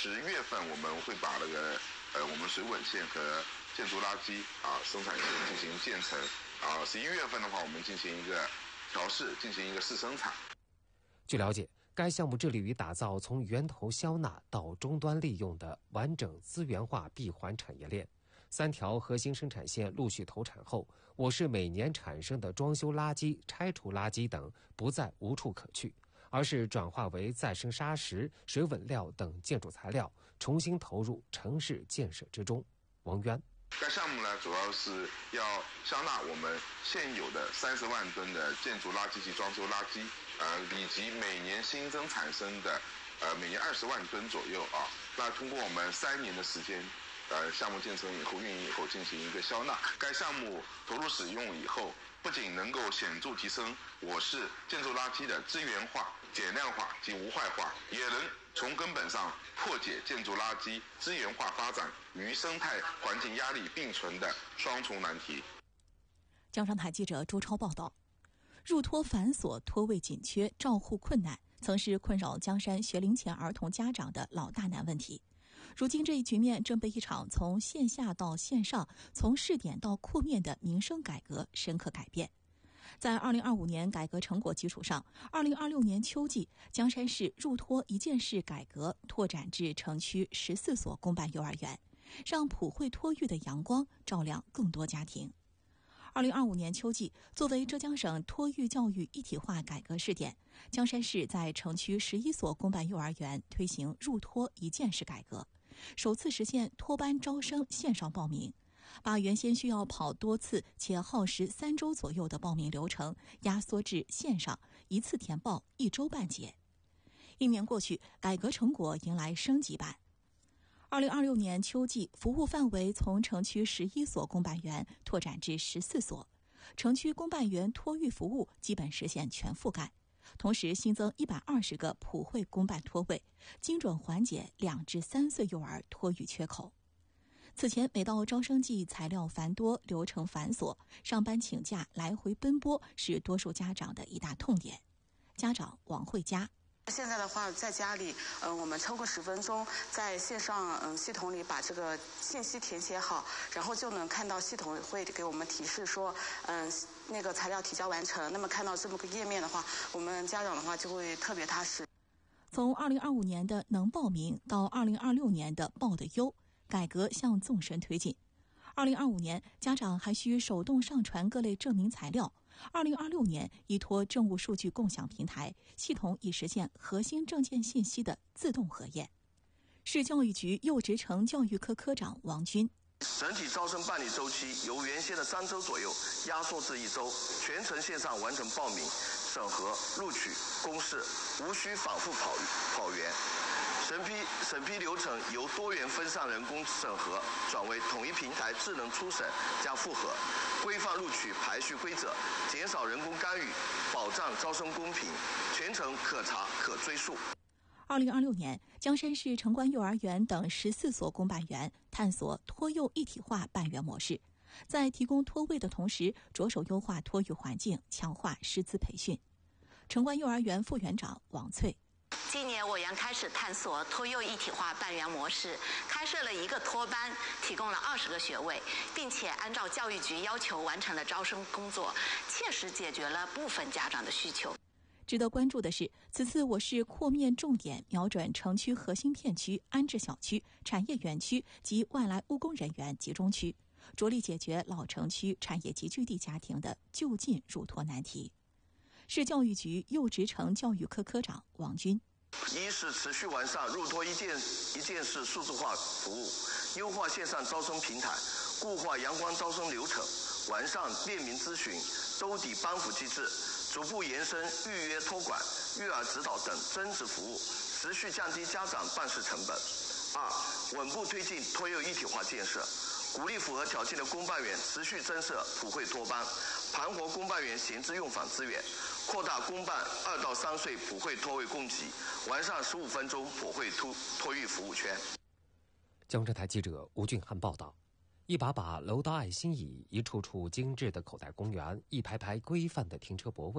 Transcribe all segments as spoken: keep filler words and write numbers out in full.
十月份我们会把那个呃我们水管线和建筑垃圾啊生产线进行建成啊，十一月份的话我们进行一个调试，进行一个试生产。 据了解，该项目致力于打造从源头消纳到终端利用的完整资源化闭环产业链。三条核心生产线陆续投产后，我市每年产生的装修垃圾、拆除垃圾等不再无处可去，而是转化为再生砂石、水稳料等建筑材料，重新投入城市建设之中。王渊。 该项目呢，主要是要消纳我们现有的三十万吨的建筑垃圾及装修垃圾，呃，以及每年新增产生的，呃，每年二十万吨左右啊。那通过我们三年的时间，呃，项目建成以后、运营以后进行一个消纳。该项目投入使用以后，不仅能够显著提升我市建筑垃圾的资源化、减量化及无害化，也能从根本上破解建筑垃圾资源化发展与生态环境压力并存的双重难题。 江上台记者周超报道，入托繁琐、托位紧缺、照护困难，曾是困扰江山学龄前儿童家长的老大难问题。如今这一局面正被一场从线下到线上、从试点到扩面的民生改革深刻改变。在二零二五年改革成果基础上，二零二六年秋季，江山市入托一件事改革拓展至城区十四所公办幼儿园，让普惠托育的阳光照亮更多家庭。二零二五年秋季，作为浙江省托育教育一体化改革试点，江山市在城区十一所公办幼儿园推行入托一件事改革，首次实现托班招生线上报名，把原先需要跑多次且耗时三周左右的报名流程压缩至线上，一次填报一周半结。一年过去，改革成果迎来升级版。二零二六年秋季，服务范围从城区十一所公办园拓展至十四所，城区公办园托育服务基本实现全覆盖，同时新增一百二十个普惠公办托位，精准缓解两至三岁幼儿托育缺口。此前每到招生季，材料繁多，流程繁琐，上班请假来回奔波是多数家长的一大痛点。家长王慧佳， 现在的话，在家里，嗯、呃，我们超过十分钟，在线上嗯系统里把这个信息填写好，然后就能看到系统会给我们提示说，嗯、呃，那个材料提交完成。那么看到这么个页面的话，我们家长的话就会特别踏实。 从二零二五年的能报名到二零二六年的报得优，改革向纵深推进。二零二五年，家长还需手动上传各类证明材料。二零二六年，依托政务数据共享平台，系统已实现核心证件信息的自动核验。市教育局幼职城教育科科长王军， 整体招生办理周期由原先的三周左右压缩至一周，全程线上完成报名、审核、录取、公示，无需反复跑跑员。审批审批流程由多元分散人工审核转为统一平台智能初审加复核，规范录取排序规则，减少人工干预，保障招生公平，全程可查可追溯。 二零二六年，江山市城关幼儿园等十四所公办园探索托幼一体化办园模式，在提供托位的同时，着手优化托育环境，强化师资培训。城关幼儿园副园长王翠， 今年我园开始探索托幼一体化办园模式，开设了一个托班，提供了二十个学位，并且按照教育局要求完成了招生工作，切实解决了部分家长的需求。 值得关注的是，此次我市扩面重点瞄准城区核心片区、安置小区、产业园区及外来务工人员集中区，着力解决老城区产业集聚地家庭的就近入托难题。市教育局幼职城教育科科长王军， 一是持续完善入托一件一件事数字化服务，优化线上招生平台，固化阳光招生流程，完善便民咨询、兜底帮扶机制，逐步延伸预约托管、育儿指导等增值服务，持续降低家长办事成本。二，稳步推进托幼一体化建设，鼓励符合条件的公办园持续增设普惠托班，盘活公办园闲置用房资源，扩大公办二到三岁普惠托位供给，完善十五分钟普惠托托育服务圈。 江浙台记者吴俊汉报道。一把把楼道爱心椅，一处处精致的口袋公园，一排排规范的停车泊位，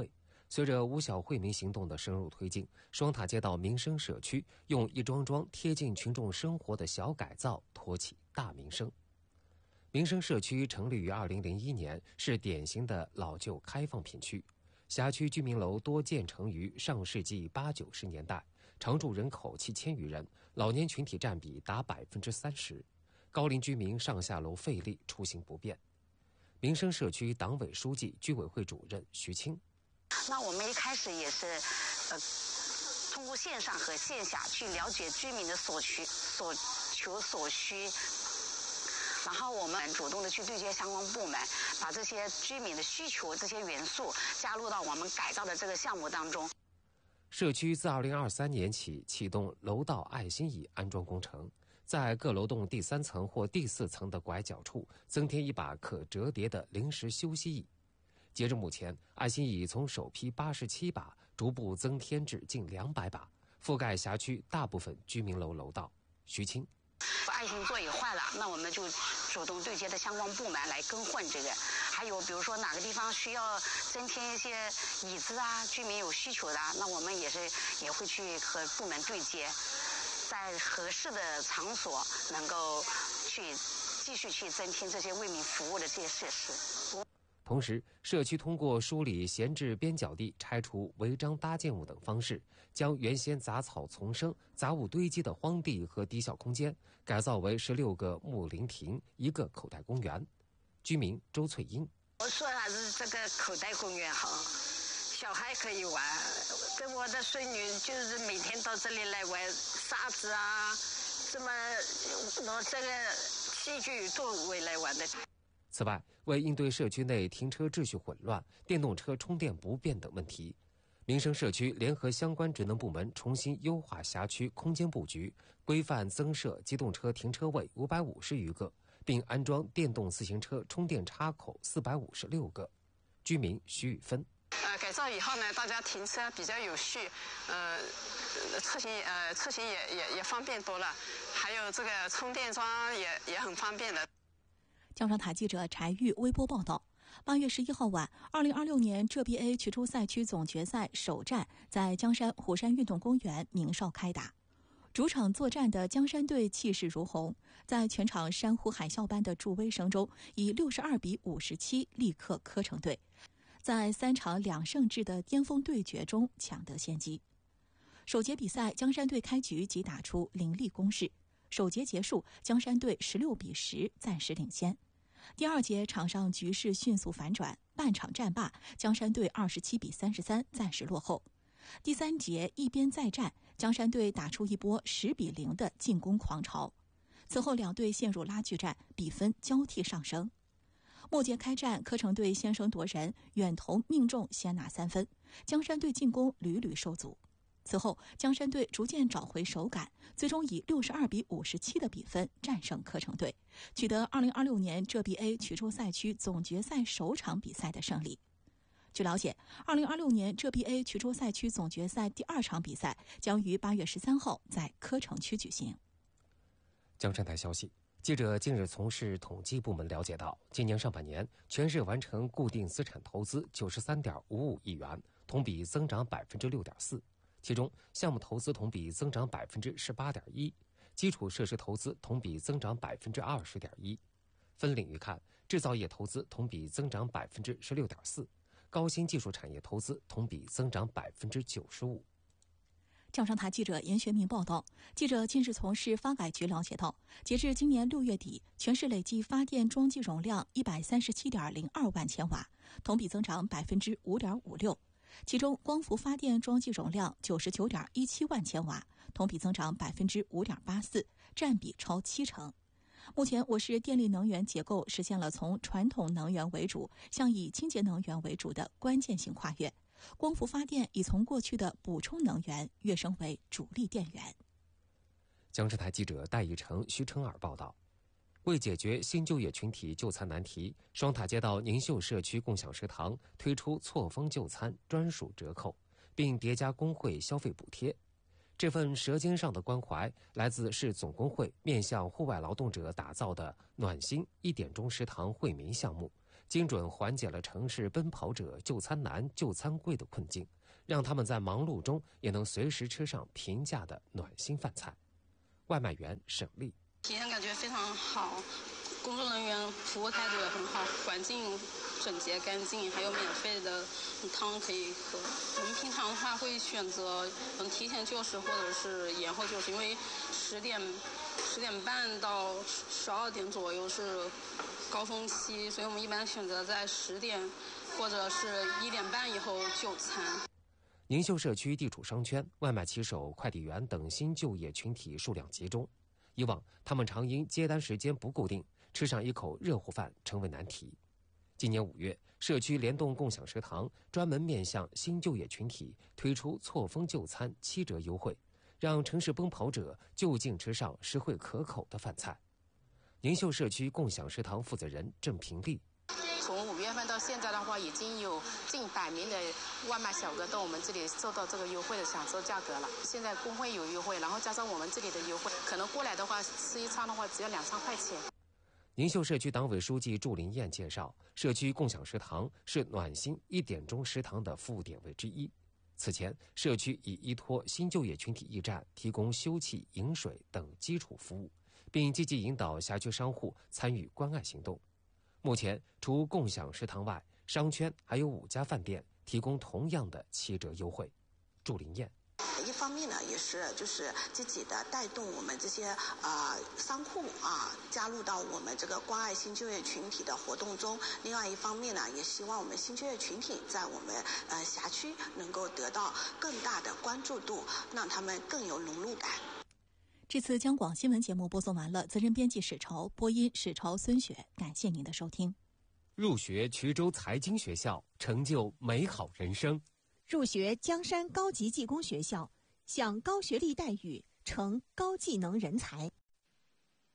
随着五小惠民行动的深入推进，双塔街道民生社区用一桩桩贴近群众生活的小改造托起大民生。民生社区成立于二零零一年，是典型的老旧开放片区。辖区居民楼多建成于上世纪八九十年代，常住人口七千余人，老年群体占比达百分之三十，高龄居民上下楼费力，出行不便。民生社区党委书记、居委会主任徐清。 那我们一开始也是，呃，通过线上和线下去了解居民的所需、所求、所需。然后我们主动的去对接相关部门，把这些居民的需求、这些元素加入到我们改造的这个项目当中。 社区自二零二三年起启动楼道爱心椅安装工程，在各楼栋第三层或第四层的拐角处增添一把可折叠的临时休息椅。截至目前，爱心椅从首批八十七把逐步增添至近两百把，覆盖辖区大部分居民楼楼道。徐清。 爱心座椅坏了，那我们就主动对接的相关部门来更换这个。还有比如说哪个地方需要增添一些椅子啊，居民有需求的，那我们也是也会去和部门对接，在合适的场所能够去继续去增添这些为民服务的这些设施。 同时，社区通过梳理闲置边角地、拆除违章搭建物等方式，将原先杂草丛生、杂物堆积的荒地和低小空间改造为十六个木林亭、一个口袋公园。居民周翠英： 我说还是这个口袋公园好，小孩可以玩，跟我的孙女就是每天到这里来玩沙子啊，这么拿这个器具都为来玩的。 此外，为应对社区内停车秩序混乱、电动车充电不便等问题，民生社区联合相关职能部门重新优化辖区空间布局，规范增设机动车停车位五百五十余个，并安装电动自行车充电插口四百五十六个。居民徐宇芬： 呃，改造以后呢，大家停车比较有序，呃，出行呃出行也也也方便多了，还有这个充电桩也也很方便的。 江上台记者柴玉微播报道：八月十一号晚，二零二六年浙 B A 衢州赛区总决赛首战在江山虎山运动公园鸣哨开打。主场作战的江山队气势如虹，在全场山呼海啸般的助威声中，以六十二比五十七力克科城队，在三场两胜制的巅峰对决中抢得先机。首节比赛，江山队开局即打出凌厉攻势，首节结束，江山队十六比十暂时领先。第二节场上局势迅速反转，半场战罢，江山队二十七比三十三暂时落后。第三节一边再战，江山队打出一波十比零的进攻狂潮。此后两队陷入拉锯战，比分交替上升。末节开战，科城队先声夺人，远投命中先拿三分，江山队进攻屡屡受阻。此后，江山队逐渐找回手感，最终以六十二比五十七的比分战胜科城队，取得二零二六年浙 B A 衢州赛区总决赛首场比赛的胜利。据了解，二零二六年浙 B A 衢州赛区总决赛第二场比赛将于八月十三号在科城区举行。 江山台消息，记者近日从事统计部门了解到，今年上半年全市完成固定资产投资九十三点五五亿元，同比增长百分之六点四。其中，项目投资同比增长百分之十八点一，基础设施投资同比增长百分之二十点一。分领域看，制造业投资同比增长百分之十六点四，高新技术产业投资同比增长百分之九十五。 江上台记者严学明报道，记者近日从市发改局了解到，截至今年六月底，全市累计发电装机容量一百三十七点零二万千瓦，同比增长百分之五点五六。其中，光伏发电装机容量九十九点一七万千瓦，同比增长百分之五点八四，占比超七成。目前，我市电力能源结构实现了从传统能源为主向以清洁能源为主的关键性跨越。光伏发电已从过去的补充能源跃升为主力电源。 江视台记者戴义成、徐成尔报道。为解决新就业群体就餐难题，双塔街道宁秀社区共享食堂推出错峰就餐专属折扣，并叠加工会消费补贴。这份舌尖上的关怀来自市总工会面向户外劳动者打造的暖心一点钟食堂惠民项目， 精准缓解了城市奔跑者就餐难、就餐贵的困境，让他们在忙碌中也能随时吃上平价的暖心饭菜。外卖员沈丽， 体验感觉非常好，工作人员服务态度也很好，环境整洁干净，还有免费的汤可以喝。我们平常的话会选择嗯提前就食或者是延后就食，因为十点十点半到十二点左右是高峰期，所以我们一般选择在十点或者是一点半以后就餐。 宁秀社区地处商圈，外卖骑手、快递员等新就业群体数量集中。以往他们常因接单时间不固定，吃上一口热乎饭成为难题。今年五月，社区联动共享食堂专门面向新就业群体推出错峰就餐七折优惠，让城市奔跑者就近吃上实惠可口的饭菜。宁秀社区共享食堂负责人郑平丽， 从五月份到现在的话，已经有近百名的外卖小哥到我们这里受到这个优惠的享受价格了。现在工会有优惠，然后加上我们这里的优惠，可能过来的话吃一餐的话只要两三块钱。 宁秀社区党委书记祝林燕介绍，社区共享食堂是暖心一点钟食堂的服务点位之一。此前，社区已依托新就业群体驿站提供休憩、饮水等基础服务，并积极引导辖区商户参与关爱行动。目前，除共享食堂外，商圈还有五家饭店提供同样的七折优惠。祝林燕。 一方面呢，也是就是积极的带动我们这些呃商户啊加入到我们这个关爱新就业群体的活动中。另外一方面呢，也希望我们新就业群体在我们呃辖区能够得到更大的关注度，让他们更有融入感。 这次江广新闻节目播送完了，责任编辑史潮，播音史潮、孙雪，感谢您的收听。 入学衢州财经学校，成就美好人生。 入学江山高级技工学校，享高学历待遇，成高技能人才。